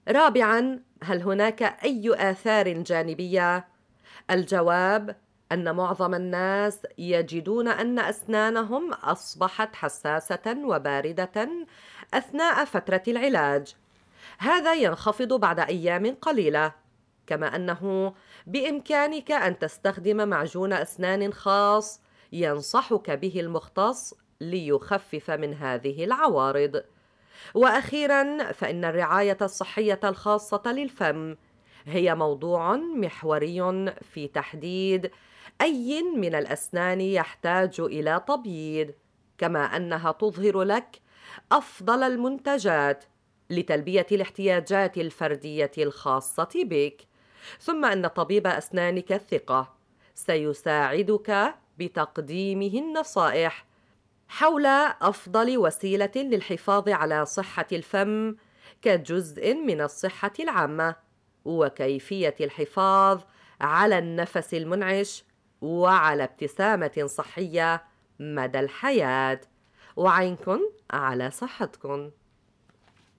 رابعا، هل هناك أي آثار جانبية؟ الجواب أن معظم الناس يجدون أن أسنانهم أصبحت حساسة وباردة أثناء فترة العلاج. هذا ينخفض بعد أيام قليلة، كما أنه بإمكانك أن تستخدم معجون أسنان خاص ينصحك به المختص ليخفف من هذه العوارض. وأخيرا، فإن الرعاية الصحية الخاصة للفم هي موضوع محوري في تحديد أي من الأسنان يحتاج إلى تبييض، كما أنها تظهر لك أفضل المنتجات لتلبية الاحتياجات الفردية الخاصة بك. ثم أن طبيب أسنانك الثقة سيساعدك بتقديمه النصائح حول أفضل وسيلة للحفاظ على صحة الفم كجزء من الصحة العامة، وكيفية الحفاظ على النفس المنعش وعلى ابتسامة صحية مدى الحياة. وعينكن على صحتكن.